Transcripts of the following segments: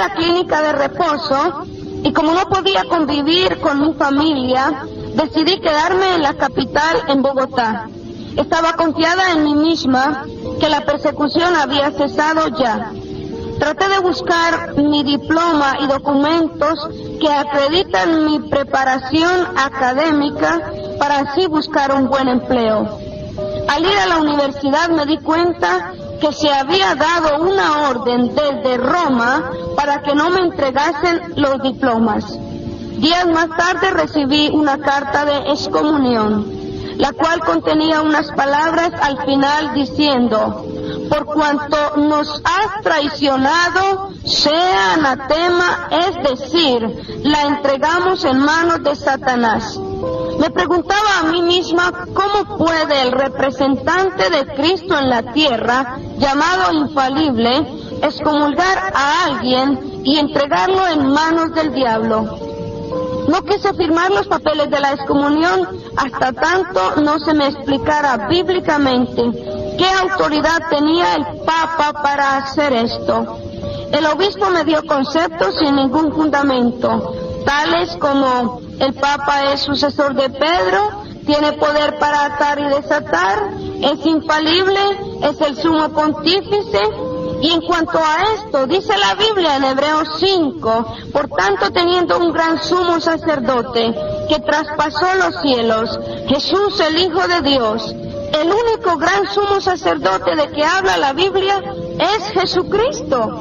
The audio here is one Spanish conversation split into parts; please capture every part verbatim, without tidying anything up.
la clínica de reposo y como no podía convivir con mi familia, decidí quedarme en la capital, en Bogotá. Estaba confiada en mí misma que la persecución había cesado ya. Traté de buscar mi diploma y documentos que acreditan mi preparación académica para así buscar un buen empleo. Al ir a la universidad me di cuenta que se había dado una orden desde Roma para que no me entregasen los diplomas. Días más tarde recibí una carta de excomunión, la cual contenía unas palabras al final diciendo: por cuanto nos has traicionado, sea anatema, es decir, la entregamos en manos de Satanás. Me preguntaba a mí misma cómo puede el representante de Cristo en la tierra, llamado infalible, excomulgar a alguien y entregarlo en manos del diablo. No quise firmar los papeles de la excomunión hasta tanto no se me explicara bíblicamente qué autoridad tenía el Papa para hacer esto. El obispo me dio conceptos sin ningún fundamento, tales como: el Papa es sucesor de Pedro, tiene poder para atar y desatar, es infalible, es el sumo pontífice. Y en cuanto a esto, dice la Biblia en Hebreos cinco, por tanto, teniendo un gran sumo sacerdote que traspasó los cielos, Jesús el Hijo de Dios, el único gran sumo sacerdote de que habla la Biblia es Jesucristo.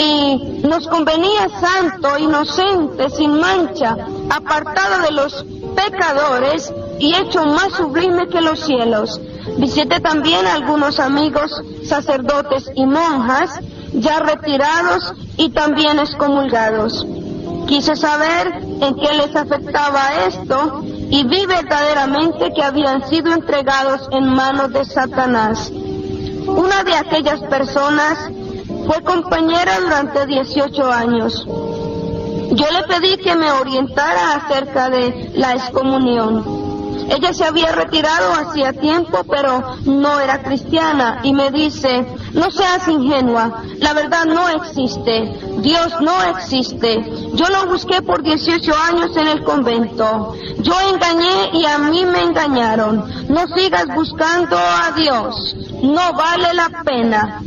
Y nos convenía santo, inocente, sin mancha, apartado de los pecadores y hecho más sublime que los cielos. Visité también a algunos amigos sacerdotes y monjas, ya retirados y también excomulgados. Quise saber en qué les afectaba esto y vi verdaderamente que habían sido entregados en manos de Satanás. Una de aquellas personas fue compañera durante dieciocho años. Yo le pedí que me orientara acerca de la excomunión. Ella se había retirado hacía tiempo, pero no era cristiana, y me dice: no seas ingenua, la verdad no existe, Dios no existe. Yo lo busqué por dieciocho años en el convento. Yo engañé y a mí me engañaron. No sigas buscando a Dios, no vale la pena.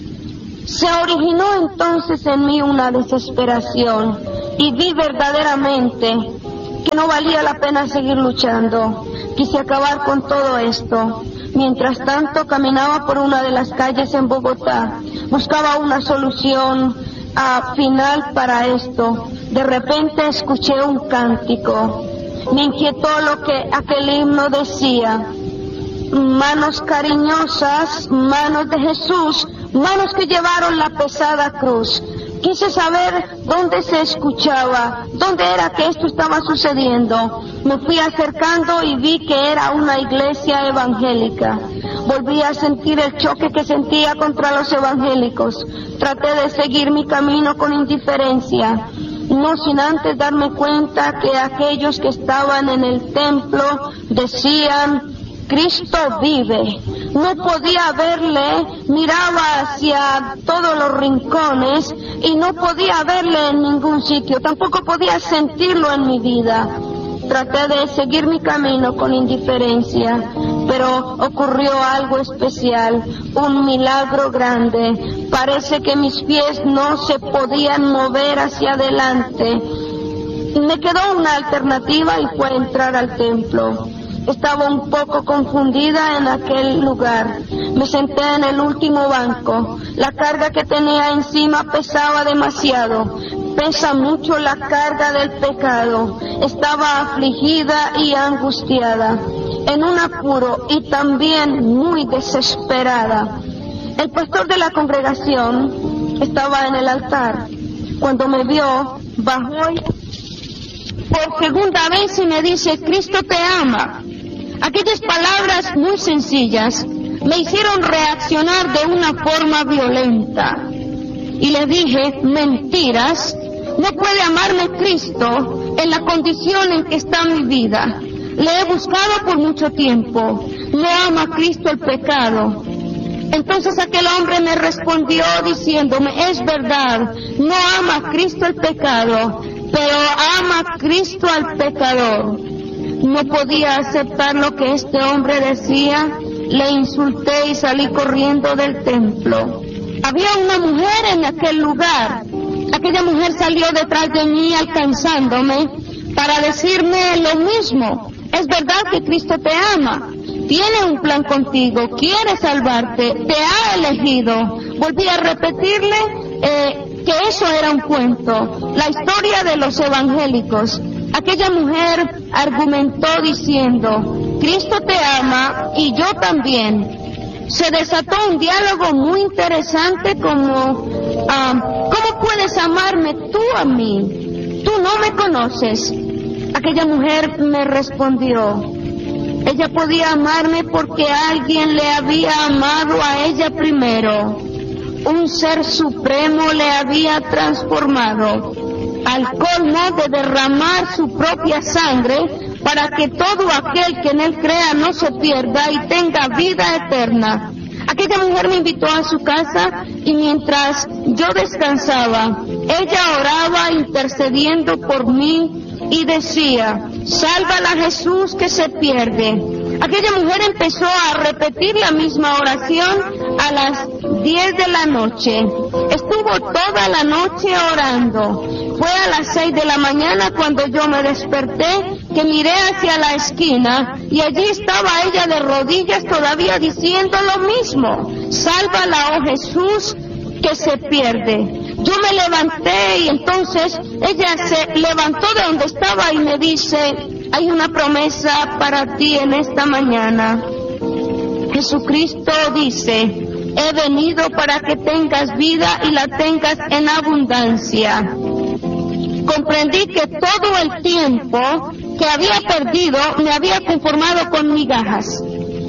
Se originó entonces en mí una desesperación y vi verdaderamente que no valía la pena seguir luchando. Quise acabar con todo esto. Mientras tanto caminaba por una de las calles en Bogotá. Buscaba una solución uh, final para esto. De repente escuché un cántico. Me inquietó lo que aquel himno decía: manos cariñosas, manos de Jesús, manos que llevaron la pesada cruz. Quise saber dónde se escuchaba, dónde era que esto estaba sucediendo. Me fui acercando y vi que era una iglesia evangélica. Volví a sentir el choque que sentía contra los evangélicos. Traté de seguir mi camino con indiferencia, no sin antes darme cuenta que aquellos que estaban en el templo decían: Cristo vive. No podía verle, miraba hacia todos los rincones y no podía verle en ningún sitio, tampoco podía sentirlo en mi vida. Traté de seguir mi camino con indiferencia, pero ocurrió algo especial, un milagro grande. Parece que mis pies no se podían mover hacia adelante. Me quedó una alternativa y fue entrar al templo. Estaba un poco confundida en aquel lugar. Me senté en el último banco. La carga que tenía encima pesaba demasiado. Pesa mucho la carga del pecado. Estaba afligida y angustiada, en un apuro y también muy desesperada. El pastor de la congregación estaba en el altar. Cuando me vio, bajó y por segunda vez y me dice: Cristo te ama. Aquellas palabras muy sencillas me hicieron reaccionar de una forma violenta. Y le dije: mentiras, no puede amarme Cristo en la condición en que está mi vida. Le he buscado por mucho tiempo. No ama Cristo el pecado. Entonces aquel hombre me respondió diciéndome, es verdad, no ama a Cristo el pecado, pero ama a Cristo al pecador. No podía aceptar lo que este hombre decía, le insulté y salí corriendo del templo. Había una mujer en aquel lugar. Aquella mujer salió detrás de mí alcanzándome para decirme lo mismo. Es verdad que Cristo te ama, tiene un plan contigo, quiere salvarte, te ha elegido. Volví a repetirle eh, que eso era un cuento, la historia de los evangélicos. Aquella mujer argumentó diciendo, Cristo te ama y yo también. Se desató un diálogo muy interesante como, uh, ¿cómo puedes amarme tú a mí? Tú no me conoces. Aquella mujer me respondió, ella podía amarme porque alguien le había amado a ella primero. Un ser supremo le había transformado al colmo de derramar su propia sangre para que todo aquel que en él crea no se pierda y tenga vida eterna. Aquella mujer me invitó a su casa y mientras yo descansaba, ella oraba intercediendo por mí y decía, sálvala Jesús que se pierde. Aquella mujer empezó a repetir la misma oración a las diez de la noche. Estuvo toda la noche orando. Fue a las seis de la mañana cuando yo me desperté, que miré hacia la esquina y allí estaba ella de rodillas todavía diciendo lo mismo. Sálvala, oh Jesús, que se pierde. Yo me levanté y entonces ella se levantó de donde estaba y me dice, hay una promesa para ti en esta mañana. Jesucristo dice, he venido para que tengas vida y la tengas en abundancia. Comprendí que todo el tiempo que había perdido me había conformado con migajas.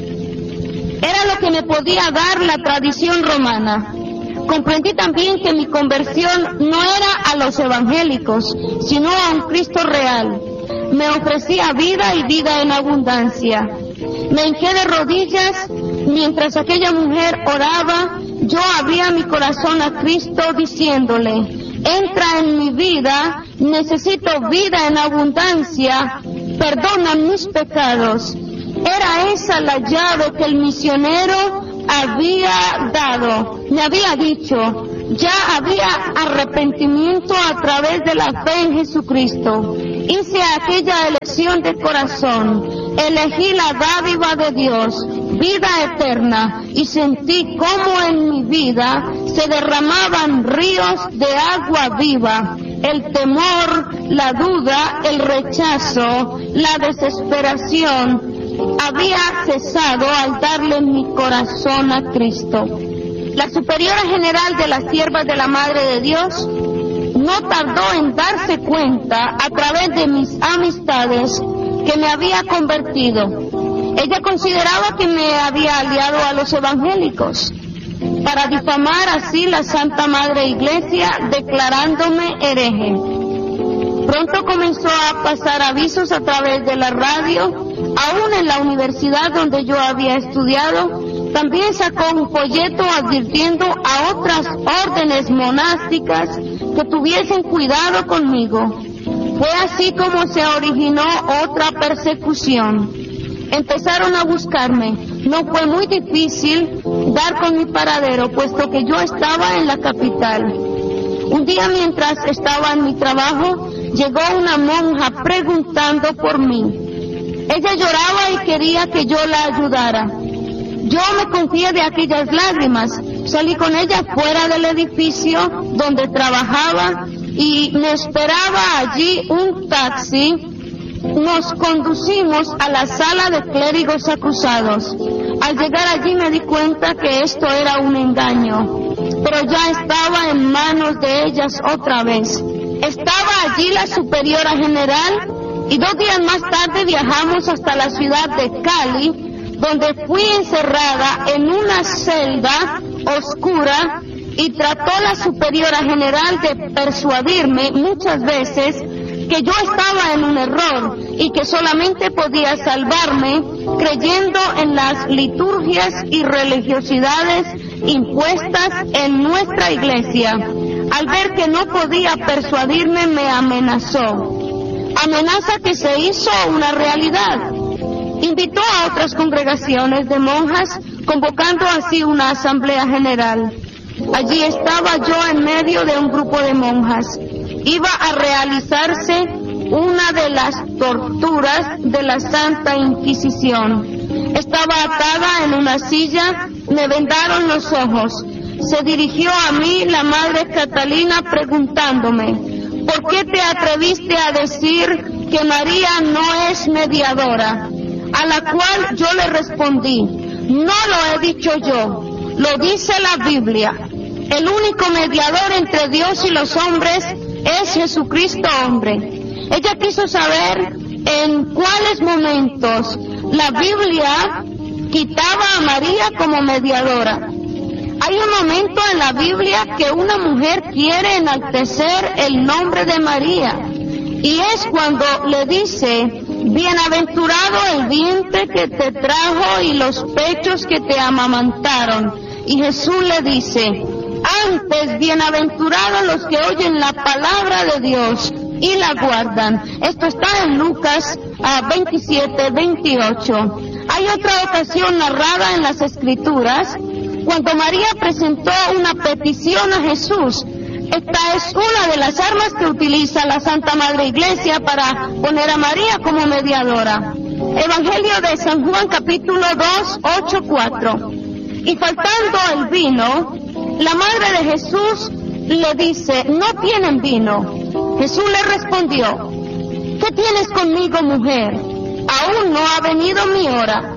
Era lo que me podía dar la tradición romana. Comprendí también que mi conversión no era a los evangélicos, sino a un Cristo real. Me ofrecía vida y vida en abundancia. Me hinqué de rodillas mientras aquella mujer oraba. Yo abría mi corazón a Cristo diciéndole, entra en mi vida, necesito vida en abundancia, perdona mis pecados. Era esa la llave que el misionero había dado. Me había dicho, ya había arrepentimiento a través de la fe en Jesucristo. Hice aquella elección de corazón, elegí la dádiva de Dios, vida eterna, y sentí cómo en mi vida se derramaban ríos de agua viva. El temor, la duda, el rechazo, la desesperación había cesado al darle mi corazón a Cristo. La superiora general de las siervas de la Madre de Dios no tardó en darse cuenta a través de mis amistades que me había convertido. Ella consideraba que me había aliado a los evangélicos para difamar así la Santa Madre Iglesia, declarándome hereje. Pronto comenzó a pasar avisos a través de la radio, aún en la universidad donde yo había estudiado. También sacó un folleto advirtiendo a otras órdenes monásticas que tuviesen cuidado conmigo. Fue así como se originó otra persecución. Empezaron a buscarme. No fue muy difícil dar con mi paradero, puesto que yo estaba en la capital. Un día, mientras estaba en mi trabajo, llegó una monja preguntando por mí. Ella lloraba y quería que yo la ayudara. Yo me confié de aquellas lágrimas. Salí con ella fuera del edificio donde trabajaba y me esperaba allí un taxi. Nos conducimos a la sala de clérigos acusados. Al llegar allí me di cuenta que esto era un engaño, pero ya estaba en manos de ellas otra vez. Estaba allí la superiora general y dos días más tarde viajamos hasta la ciudad de Cali, donde fui encerrada en una celda oscura y trató la superiora general de persuadirme muchas veces que yo estaba en un error y que solamente podía salvarme creyendo en las liturgias y religiosidades impuestas en nuestra iglesia. Al ver que no podía persuadirme, me amenazó. Amenaza que se hizo una realidad. Invitó a otras congregaciones de monjas, convocando así una asamblea general. Allí estaba yo en medio de un grupo de monjas. Iba a realizarse una de las torturas de la Santa Inquisición. Estaba atada en una silla, me vendaron los ojos. Se dirigió a mí la Madre Catalina preguntándome: ¿por qué te atreviste a decir que María no es mediadora? A la cual yo le respondí: no lo he dicho yo, lo dice la Biblia. El único mediador entre Dios y los hombres es Jesucristo hombre. Ella quiso saber en cuáles momentos la Biblia quitaba a María como mediadora. Hay un momento en la Biblia que una mujer quiere enaltecer el nombre de María, y es cuando le dice: bienaventurado el vientre que te trajo y los pechos que te amamantaron. Y Jesús le dice: antes, bienaventurados los que oyen la palabra de Dios y la guardan. Esto está en Lucas uh, veintisiete, veintiocho. Hay otra ocasión narrada en las Escrituras cuando María presentó una petición a Jesús. Esta es una de las armas que utiliza la Santa Madre Iglesia para poner a María como mediadora. Evangelio de San Juan, capítulo dos, ocho, cuatro. Y faltando el vino, la madre de Jesús le dice: no tienen vino. Jesús le respondió: ¿qué tienes conmigo, mujer? Aún no ha venido mi hora.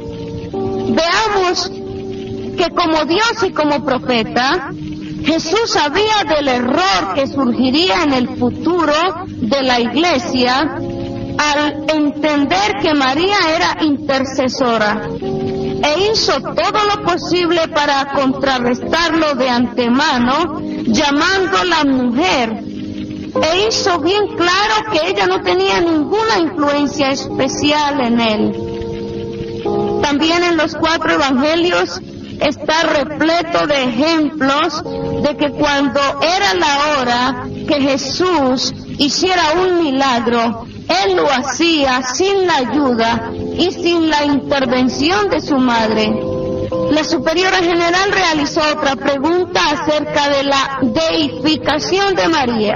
Veamos que como Dios y como profeta, Jesús sabía del error que surgiría en el futuro de la iglesia al entender que María era intercesora, e hizo todo lo posible para contrarrestarlo de antemano, llamándola mujer, e hizo bien claro que ella no tenía ninguna influencia especial en él. También en los cuatro evangelios está repleto de ejemplos de que cuando era la hora que Jesús hiciera un milagro, Él lo hacía sin la ayuda y sin la intervención de su madre. La superiora general realizó otra pregunta acerca de la deificación de María.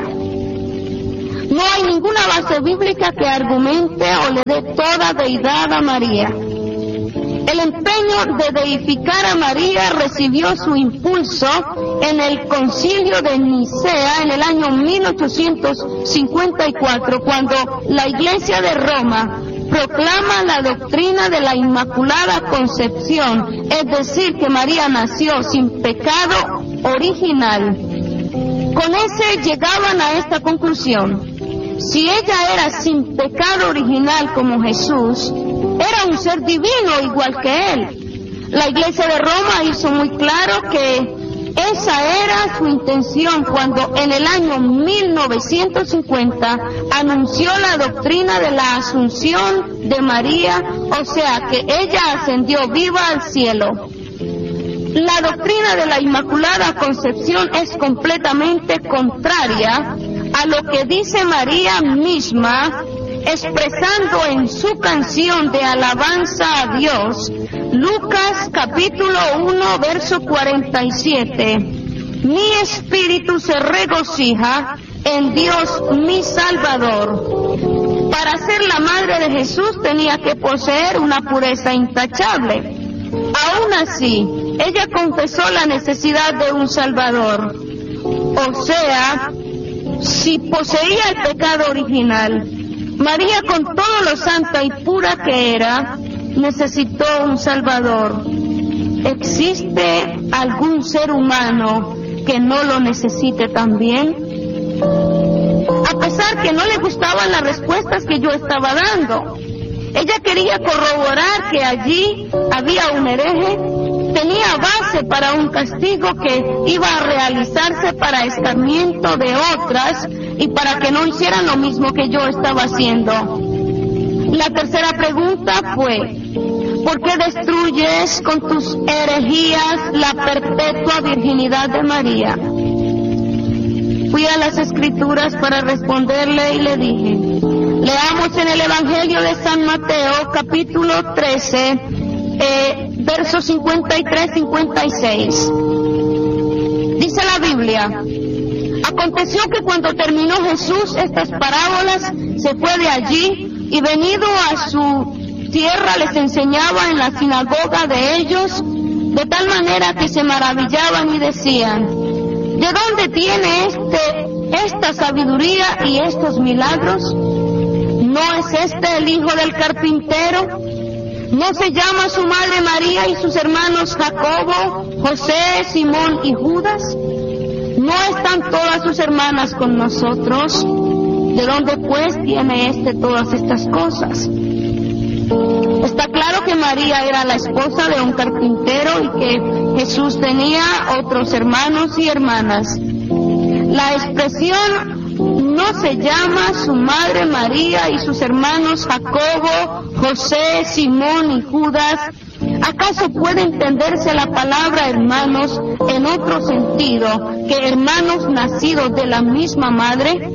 No hay ninguna base bíblica que argumente o le dé toda deidad a María. El empeño de deificar a María recibió su impulso en el Concilio de Nicea en el año mil ochocientos cincuenta y cuatro, cuando la Iglesia de Roma proclama la doctrina de la Inmaculada Concepción, es decir, que María nació sin pecado original. Con ese llegaban a esta conclusión: si ella era sin pecado original como Jesús, era un ser divino igual que él. La Iglesia de Roma hizo muy claro que esa era su intención cuando en el año mil novecientos cincuenta anunció la doctrina de la Asunción de María, o sea que ella ascendió viva al cielo. La doctrina de la Inmaculada Concepción es completamente contraria a lo que dice María misma, expresando en su canción de alabanza a Dios, Lucas capítulo uno, verso cuarenta y siete. Mi espíritu se regocija en Dios mi Salvador. Para ser la madre de Jesús tenía que poseer una pureza intachable. Aún así, ella confesó la necesidad de un Salvador. O sea, si poseía el pecado original, María, con todo lo santa y pura que era, necesitó un Salvador. ¿Existe algún ser humano que no lo necesite también? A pesar que no le gustaban las respuestas que yo estaba dando, ella quería corroborar que allí había un hereje, tenía base para un castigo que iba a realizarse para escarmiento de otras y para que no hicieran lo mismo que yo estaba haciendo. La tercera pregunta fue: ¿Por qué destruyes con tus herejías la perpetua virginidad de María? Fui a las Escrituras para responderle y le dije, leamos en el Evangelio de San Mateo, capítulo trece, eh, versos cincuenta y tres a cincuenta y seis. Dice la Biblia, aconteció que cuando terminó Jesús estas parábolas, se fue de allí y venido a su tierra les enseñaba en la sinagoga de ellos, de tal manera que se maravillaban y decían, ¿de dónde tiene este esta sabiduría y estos milagros? ¿No es este el hijo del carpintero? ¿No se llama su madre María y sus hermanos Jacobo, José, Simón y Judas? ¿No están todas sus hermanas con nosotros? ¿De dónde pues tiene este todas estas cosas? Está claro que María era la esposa de un carpintero y que Jesús tenía otros hermanos y hermanas. La expresión no se llama su madre María y sus hermanos Jacobo, José, Simón y Judas. ¿Acaso puede entenderse la palabra hermanos en otro sentido que hermanos nacidos de la misma madre?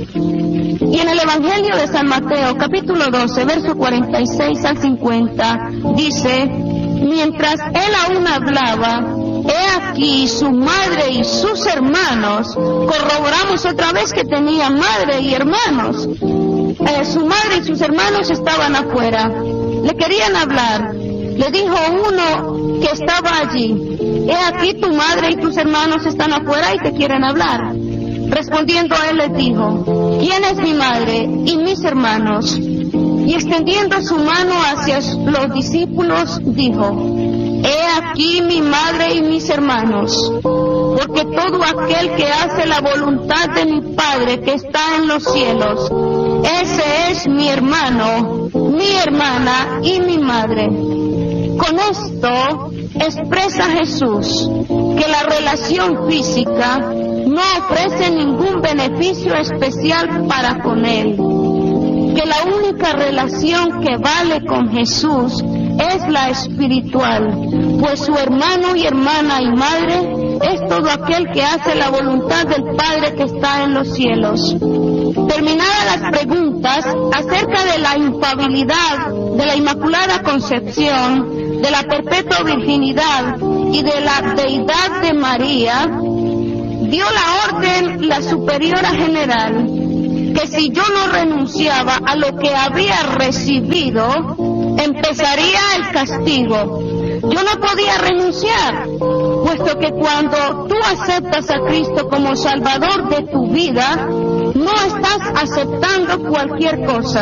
Y en el Evangelio de San Mateo, capítulo doce, verso cuarenta y seis al cincuenta, dice, mientras él aún hablaba, he aquí su madre y sus hermanos. Corroboramos otra vez que tenía madre y hermanos. Eh, su madre y sus hermanos estaban afuera. Le querían hablar. Le dijo uno que estaba allí, he aquí tu madre y tus hermanos están afuera y te quieren hablar. Respondiendo a él les dijo, ¿quién es mi madre y mis hermanos? Y extendiendo su mano hacia los discípulos, dijo, he aquí mi madre y mis hermanos, porque todo aquel que hace la voluntad de mi Padre que está en los cielos, ese es mi hermano, mi hermana y mi madre. Con esto expresa Jesús que la relación física no ofrece ningún beneficio especial para con él, que la única relación que vale con Jesús es la espiritual, pues su hermano y hermana y madre es todo aquel que hace la voluntad del Padre que está en los cielos. Terminadas las preguntas acerca de la infalibilidad de la Inmaculada Concepción, de la perpetua virginidad y de la deidad de María, dio la orden la superiora general que si yo no renunciaba a lo que había recibido, empezaría el castigo. Yo no podía renunciar, puesto que cuando tú aceptas a Cristo como Salvador de tu vida, no estás aceptando cualquier cosa.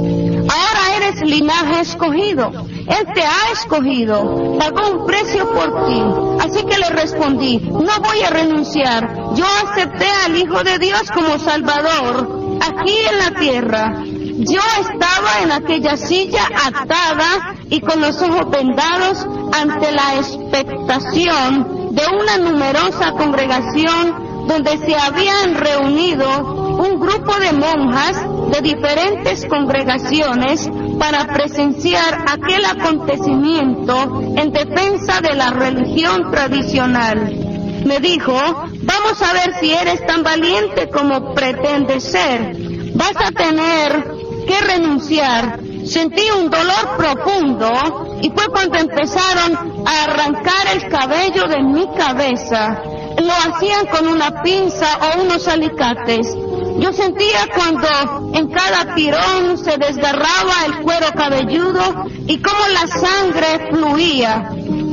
Ahora eres linaje escogido. Él te ha escogido, pagó un precio por ti. Así que le respondí, no voy a renunciar. Yo acepté al Hijo de Dios como Salvador aquí en la tierra. Yo estaba en aquella silla atada y con los ojos vendados ante la expectación de una numerosa congregación donde se habían reunido un grupo de monjas de diferentes congregaciones para presenciar aquel acontecimiento en defensa de la religión tradicional. Me dijo, vamos a ver si eres tan valiente como pretendes ser. Vas a tener que renunciar. Sentí un dolor profundo y fue cuando empezaron a arrancar el cabello de mi cabeza. Lo hacían con una pinza o unos alicates. Yo sentía cuando en cada tirón se desgarraba el cuero cabelludo y cómo la sangre fluía.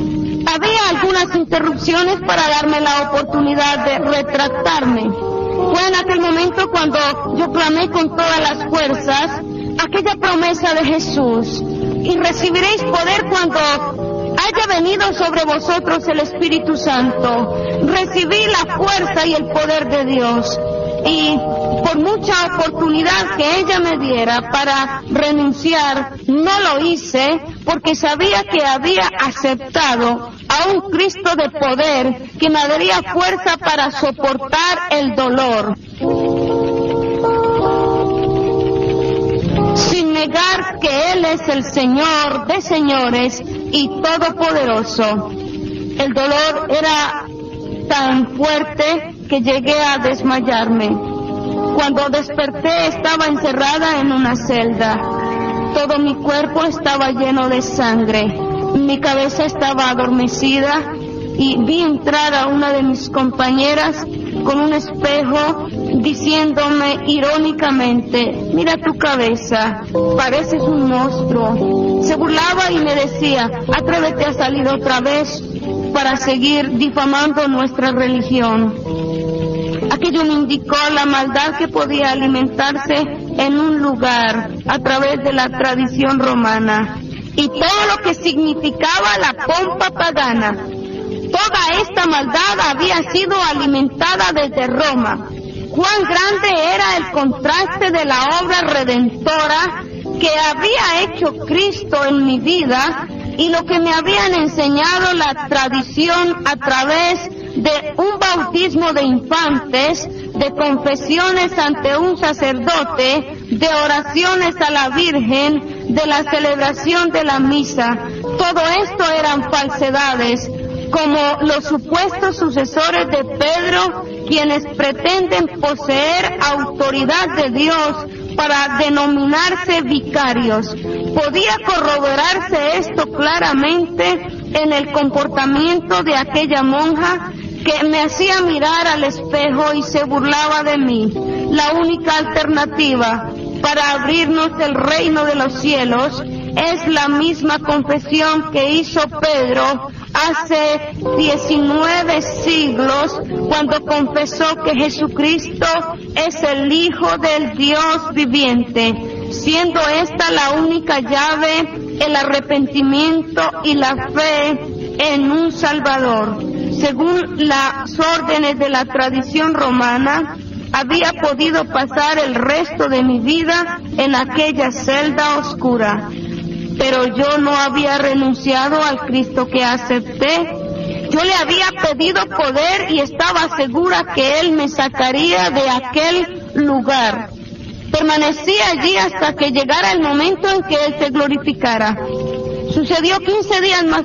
Había algunas interrupciones para darme la oportunidad de retractarme. Fue en aquel momento cuando yo clamé con todas las fuerzas aquella promesa de Jesús, y recibiréis poder cuando haya venido sobre vosotros el Espíritu Santo. Recibí la fuerza y el poder de Dios, y por mucha oportunidad que ella me diera para renunciar, no lo hice, porque sabía que había aceptado a un Cristo de poder que me daría fuerza para soportar el dolor. Sin negar que Él es el Señor de señores y todopoderoso. El dolor era tan fuerte que llegué a desmayarme. Cuando desperté estaba encerrada en una celda. Todo mi cuerpo estaba lleno de sangre. Mi cabeza estaba adormecida y vi entrar a una de mis compañeras con un espejo diciéndome irónicamente: mira tu cabeza, pareces un monstruo. Se burlaba y me decía: atrévete a salir otra vez para seguir difamando nuestra religión. Aquello me indicó la maldad que podía alimentarse en un lugar a través de la tradición romana y todo lo que significaba la pompa pagana. Toda esta maldad había sido alimentada desde Roma. Cuán grande era el contraste de la obra redentora que había hecho Cristo en mi vida y lo que me habían enseñado la tradición a través de un bautismo de infantes, de confesiones ante un sacerdote, de oraciones a la Virgen, de la celebración de la misa. Todo esto eran falsedades, como los supuestos sucesores de Pedro, quienes pretenden poseer autoridad de Dios para denominarse vicarios. Podía corroborarse esto claramente en el comportamiento de aquella monja que me hacía mirar al espejo y se burlaba de mí. La única alternativa para abrirnos el reino de los cielos es la misma confesión que hizo Pedro hace diecinueve siglos, cuando confesó que Jesucristo es el Hijo del Dios viviente, siendo esta la única llave, el arrepentimiento y la fe en un Salvador. Según las órdenes de la tradición romana, había podido pasar el resto de mi vida en aquella celda oscura. Pero yo no había renunciado al Cristo que acepté. Yo le había pedido poder y estaba segura que Él me sacaría de aquel lugar. Permanecí allí hasta que llegara el momento en que Él se glorificara. Sucedió quince días más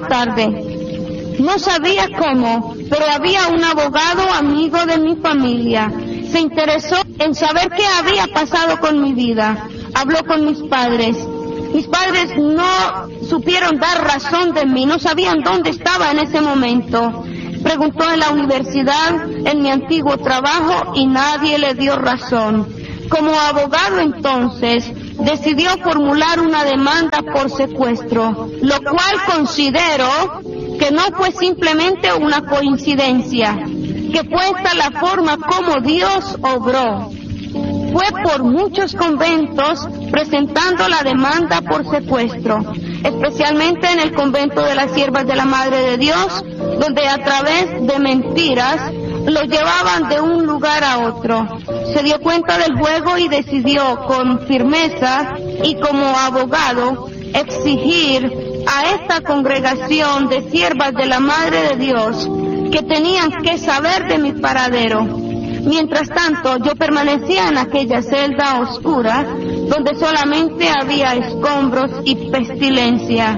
tarde. No sabía cómo, pero había un abogado amigo de mi familia. Se interesó en saber qué había pasado con mi vida. Habló con mis padres. Mis padres no supieron dar razón de mí, no sabían dónde estaba en ese momento. Preguntó en la universidad, en mi antiguo trabajo, y nadie le dio razón. Como abogado entonces, decidió formular una demanda por secuestro, lo cual considero que no fue simplemente una coincidencia, que fue esta la forma como Dios obró. Fue por muchos conventos presentando la demanda por secuestro, especialmente en el convento de las Siervas de la Madre de Dios, donde a través de mentiras lo llevaban de un lugar a otro. Se dio cuenta del juego y decidió con firmeza y como abogado exigir a esta congregación de Siervas de la Madre de Dios que tenían que saber de mi paradero. Mientras tanto, yo permanecía en aquella celda oscura, donde solamente había escombros y pestilencia.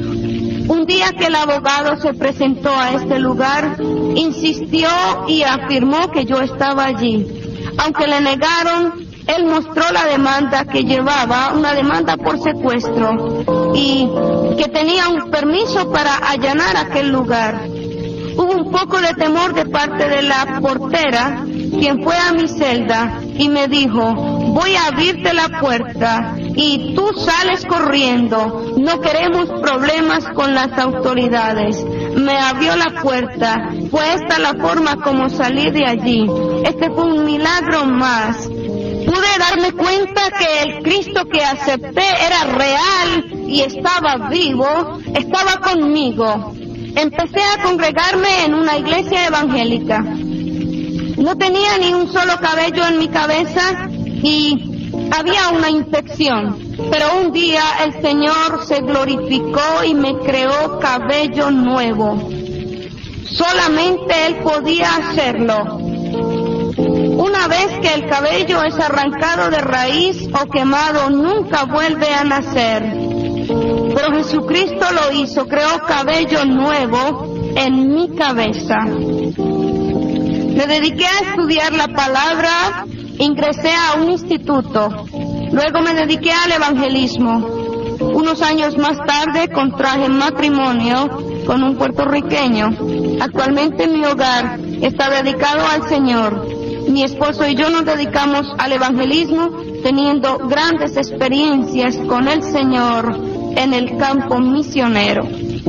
Un día que el abogado se presentó a este lugar, insistió y afirmó que yo estaba allí. Aunque le negaron, él mostró la demanda que llevaba, una demanda por secuestro, y que tenía un permiso para allanar aquel lugar. Hubo un poco de temor de parte de la portera, quien fue a mi celda y me dijo: voy a abrirte la puerta y tú sales corriendo, no queremos problemas con las autoridades. Me abrió la puerta, fue esta la forma como salí de allí. Este fue un milagro más. Pude darme cuenta que el Cristo que acepté era real y estaba vivo, estaba conmigo. Empecé a congregarme en una iglesia evangélica. No tenía ni un solo cabello en mi cabeza y había una infección. Pero un día el Señor se glorificó y me creó cabello nuevo. Solamente Él podía hacerlo. Una vez que el cabello es arrancado de raíz o quemado, nunca vuelve a nacer. Pero Jesucristo lo hizo, creó cabello nuevo en mi cabeza. Me dediqué a estudiar la palabra, ingresé a un instituto, luego me dediqué al evangelismo. Unos años más tarde contraje matrimonio con un puertorriqueño. Actualmente mi hogar está dedicado al Señor. Mi esposo y yo nos dedicamos al evangelismo, teniendo grandes experiencias con el Señor en el campo misionero.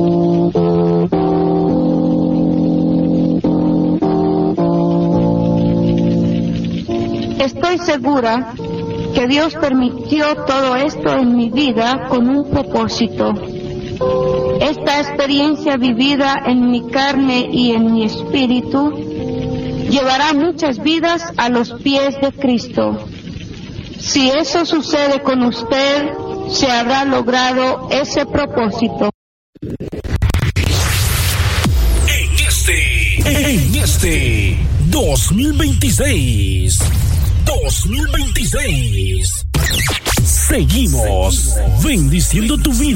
Estoy segura que Dios permitió todo esto en mi vida con un propósito. Esta experiencia vivida en mi carne y en mi espíritu llevará muchas vidas a los pies de Cristo. Si eso sucede con usted, se habrá logrado ese propósito. En este, en este dos mil veintiséis, dos mil veintiséis, seguimos bendiciendo tu vida.